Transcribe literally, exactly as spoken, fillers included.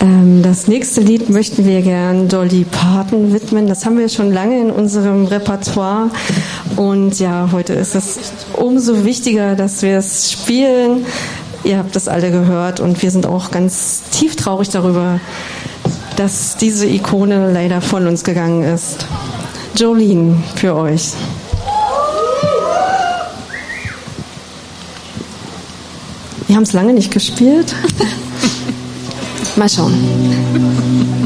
Ähm, das nächste Lied möchten wir gern Dolly Parton widmen. Das haben wir schon lange in unserem Repertoire. Und ja, heute ist es umso wichtiger, dass wir es spielen. Ihr habt das alle gehört und wir sind auch ganz tief traurig darüber, dass diese Ikone leider von uns gegangen ist. Jolene für euch. Wir haben es lange nicht gespielt. Mal schauen.